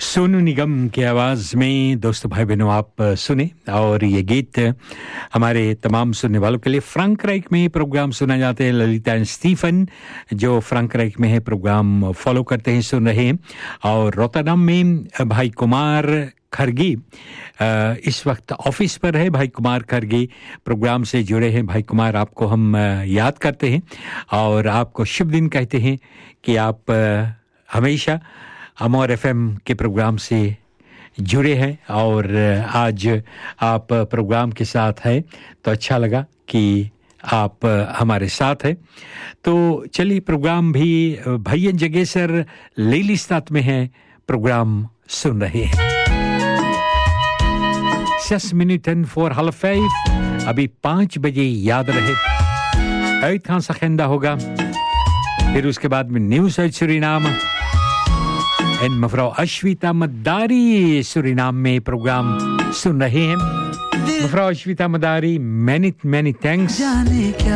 सोनू निगम की आवाज़ में दोस्तों भाई बहनों आप सुने और ये गीत हमारे तमाम सुनने वालों के लिए फ्रैंकराइक में प्रोग्राम सुना जाते हैं। ललिता एंड स्टीफन जो फ्रैंकराइक में है प्रोग्राम फॉलो करते हैं सुन रहे हैं। और रोटरडम में भाई कुमार खरगी इस वक्त ऑफिस पर है। भाई कुमार खरगी प्रोग्राम से जुड़े हैं। भाई कुमार आपको हम याद करते हैं और आपको शुभ दिन कहते हैं कि आप हमेशा अमर एफएम के प्रोग्राम से जुड़े हैं और आज आप प्रोग्राम के साथ हैं तो अच्छा लगा कि आप हमारे साथ हैं। तो चलिए प्रोग्राम भी भैयन जगेसर लेलिस्तात में है प्रोग्राम सुन रहे हैं। 6 मिनट for 4:30 अभी 5 बजे याद रहे uit gaan agenda होगा। फिर उसके बाद में news uit Suriname and मevrouw Ashwita Madari Suriname में प्रोग्राम सुन रहे हैं। मevrouw अश्विता मदारी many thanks।